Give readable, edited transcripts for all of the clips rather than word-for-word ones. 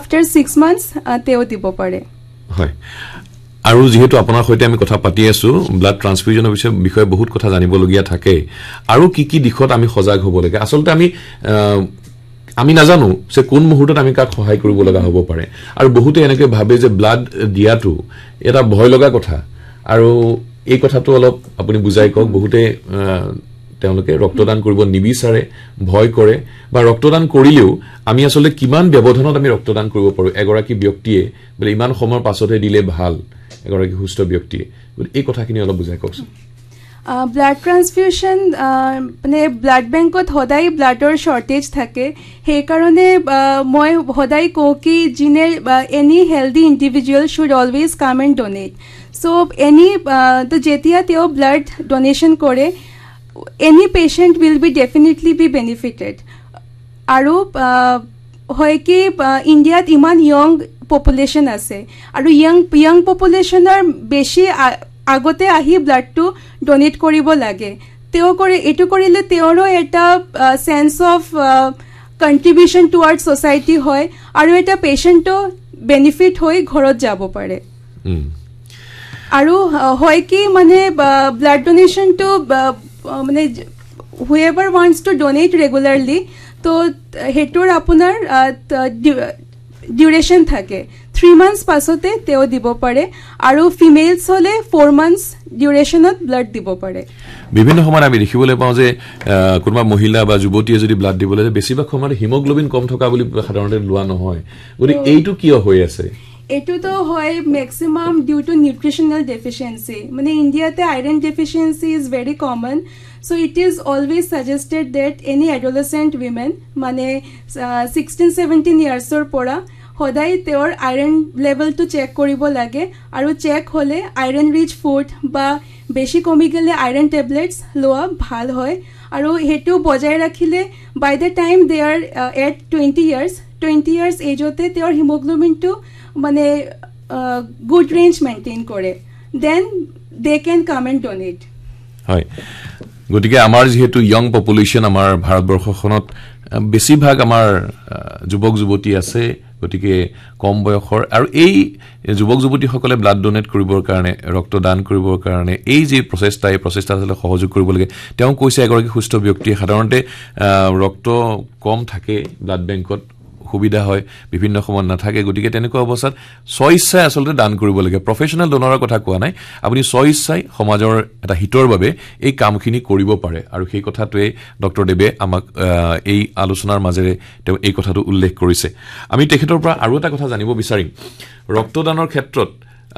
after 6 months তেও দিব পাৰে হয় আৰু যেহেতু আপোনাৰ সৈতে আমি কথা পাতি আছো ব্লাড ট্ৰান্সফিউজনৰ বিষয়ে বহুত কথা জানিবলগীয়া থাকে আৰু কি দিখত আমি সজাগ হ'ব লাগে আসলতে আমি নাজানো যে কোন মুহূৰ্তত আমি কাক সহায় কৰিব লগা হ'ব পাৰে আৰু বহুতে এনেকে ভাবে যে ব্লাড দিয়াটো এটা ভয় লগা কথা আৰু এই কথাটো অলপ আপুনি বুজাই কওক বহুতে তেওঁলোকে ৰক্তদান কৰিব নিবিচাৰে ভয় কৰে বা ৰক্তদান কৰিলেও আমি আসলে কিমান ব্যৱধানত আমি ৰক্তদান কৰিব পাৰো এগৰাকী ব্যক্তিয়ে বলে ইমান সময়ৰ পাছতে দিলে ভাল এগৰাকী সুস্থ ব্যক্তিয়ে এই কথাখিনি অলপ বুজাই কওকচোন ব্লাড ট্ৰান্সফিউজন মানে ব্লাড বেংকত সদায় ব্লাডৰ শৰ্টেজ থাকে সেই কাৰণে মই সদায় কওঁ কি যিনে any healthy individual should always কাম এণ্ড ডোনেট সো এনি তো যেতিয়া তেওঁ ব্লাড ডোনেশ্যন কৰে any patient will be definitely be benefited আৰু হয় কি ইণ্ডিয়াত ইমান ইয়ং পপুলেশ্যন আছে আৰু ইয়ং পপুলেশ্যনৰ বেছি আগতে আহি ব্লাডটো ডোনেট কৰিব লাগে তেওঁ কৰে এইটো কৰিলে তেওঁৰো এটা সেন্স অফ কন্ট্ৰিবিউশন টুৱাৰ্ড সোসাইটি হয় আৰু এটা পেশেন্টও বেনিফিট হৈ ঘৰত যাব পাৰে আৰু হয় কি মানে ব্লাড ডোনেশ্যন টু মানে whoever wants to donate regularly তো হেটোৰ আপোনাৰ ডিউৰেশন থাকে 3 months পাছতে তেও দিব পাৰে আৰু ফিমেলস হলে 4 months ডিউৰেশনত ব্লাড দিব পাৰে বিভিন্ন সময়ত আমি দেখিবলৈ পাওঁ যে কোনবা মহিলা বা যুৱতীয়ে যদি ব্লাড দিবলৈ বেছিভাগ সময়ত হিমোগ্লোবিন কম থকা বুলি সাধাৰণতে লোৱা নহয় গতিকে এইটো কিয় হৈ আছে এটো তো হয় ম্যাক্সিমাম ডিউ টু নিউট্ৰিশনাল ডেফিচিয়েন্সি মানে ইন্ডিয়াতে iron deficiency is very common so it is always suggested that any adolescent women mane 16-17 years or pora hodai their iron level to check koribo lage aru check hole iron rich food ba beshi komi gele iron tablets loa bhal hoy aru hetu bojai rakhile by the time they are at 20 years age ote their hemoglobin to mane good range maintain kore then they can come and donate hoy গতিকে আমাৰ যেহেতু young population আমাৰ ভাৰতবৰ্ষখনত বেছিভাগ আমাৰ যুৱক যুৱতী আছে গতিকে কম বয়সৰ আৰু এই যুৱক যুৱতীসকলে ব্লাড ডোনেট কৰিবৰ কাৰণে ৰক্তদান কৰিবৰ কাৰণে এই যে প্ৰচেষ্টা আসলে সহযোগ কৰিব লাগে তেওঁ কৈছে এগৰাকী সুস্থ ব্যক্তি সাধাৰণতে ৰক্ত কম থাকে ব্লাড বেংকত সুবিধা হয় বিভিন্ন সময় নাথাকে গতিকে তেনেকুৱা অৱস্থাত সইচ্ছাই আসলে দান কৰিব লাগে প্ৰফেশনাল ডোনৰৰ কথা কোৱা নাই আপুনি সইচ্ছাই সমাজৰ এটা হিতৰ বাবে এই কামখিনি কৰিব পাৰে আৰু সেই কথাটোৱে ডক্টৰ দেৱে আমাক এই আলোচনাৰ মাজেৰে তেওঁ এই কথাটো উল্লেখ কৰিছে আমি তেখেতৰ পৰা আৰু এটা কথা জানিব বিচাৰিম ৰক্তদানৰ ক্ষেত্ৰত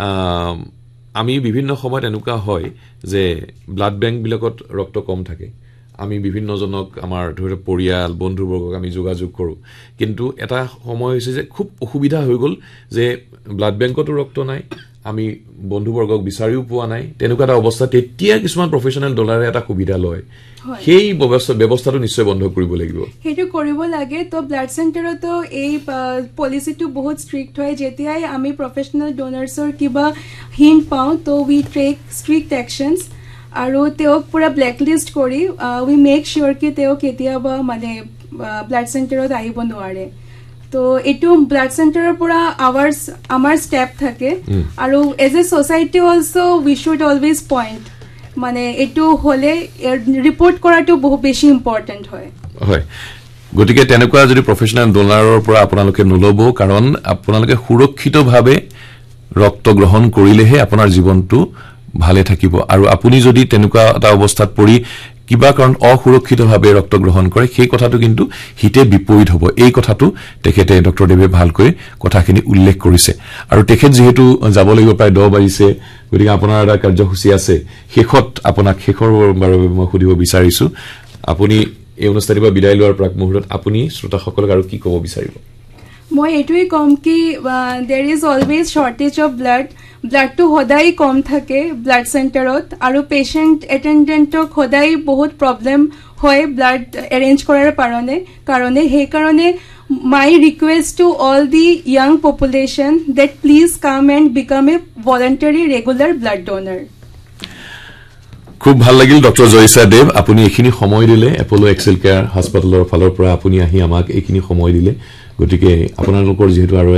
আমি বিভিন্ন সময়ত এনেকুৱা হয় যে ব্লাড বেংক বিলাকত ৰক্ত কম থাকে আমি বিভিন্ন জনক আমাৰ ধৰে পৰিয়াল বন্ধুবৰ্গক আমি যোগাযোগ কৰো কিন্তু এটা সময় হৈছে যে খুব অসুবিধা হৈ গল যে ব্লাড বেংকতো ৰক্ত নাই আমি বন্ধুবৰ্গক বিচাৰিও পোৱা নাই তেনেকুৱা এটা অৱস্থা তেতিয়া কিছুমান প্ৰফেশনাল ডলাৰে এটা সুবিধা লয় সেই ব্যৱস্থাটো নিশ্চয় বন্ধ কৰিব লাগিব হেতু কৰিব লাগে তো ব্লাড চেণ্টাৰতো এই পলিচিটো বহুত ষ্ট্ৰিক্ট হয় যেতিয়াই আমি প্ৰফেশনাল ডোনাৰ্ছৰ কিবা হিন্ট পাওঁ তো উই টেক ষ্ট্ৰিক্ট একশনছ আৰু তেওঁক পুৰা ব্ল্যাকলিষ্ট কৰি উই মেক শিওৰ কি তেওঁ কেতিয়াবা মানে ব্লাড চেণ্টাৰত আহিব নোৱাৰে তো এটো ব্লাড চেণ্টাৰৰ পৰা আমাৰ ষ্টেপ থাকে আৰু as a society also we should always point মানে এটো হলে ৰিপৰ্ট কৰাটো বহুত বেছি ইম্পৰ্টেন্ট হয় হয় গতিকে তেনেকুৱা যদি প্ৰফেশনাল ডোনাৰৰ পৰা আপোনালোকে নলব কাৰণ আপোনালোকে সুৰক্ষিতভাৱে ৰক্ত গ্ৰহণ কৰিলেহে আপোনাৰ জীৱনটো ভালে থাকিব আৰু আপুনি যদি তেনেকুৱা এটা অৱস্থাত পৰি কিবা কাৰণ অসুৰক্ষিতভাৱে ৰক্ত গ্ৰহণ কৰে সেই কথাটো কিন্তু হিতে বিপৰীত হ'ব এই কথাটো তেখেতে ডক্টৰ দেৱে ভালকৈ কথাখিনি উল্লেখ কৰিছে আৰু তেখেত যেহেতু যাব লাগিব প্ৰায় 10 বাজিছে গতিকে আপোনাৰ এটা কাৰ্যসূচী আছে শেষত আপোনাক শেষৰ বাবে মই সুধিব বিচাৰিছো আপুনি এই অনুষ্ঠানৰ পৰা বিদায় লোৱাৰ প্ৰাক মুহূৰ্তত আপুনি শ্ৰোতাসকলক আৰু কি ক'ব বিচাৰিব মই এটোই কম কি there is always শৰ্টেজ of blood ব্লাডটো সদায় কম থাকে ব্লাড চেণ্টাৰত আৰু পেশেন্ট এটেন্ডেন্টক সদায় বহুত প্ৰবলেম হয় ব্লাড এৰেঞ্জ কৰাৰ কাৰণে সেই কাৰণে my request to all the young population that please come and become a voluntary regular blood donor খুব ভাল লাগিল ডক্টৰ জয়সা দেৱ আপুনি এখিনি সময় দিলে এপোলো এক্সেল কেয়াৰ হাসপাতালৰ ফালৰ পৰা আপুনি আহি আমাক এখিনি সময় দিলে গতিকে আপোনালোকৰ যেহেতু আৰু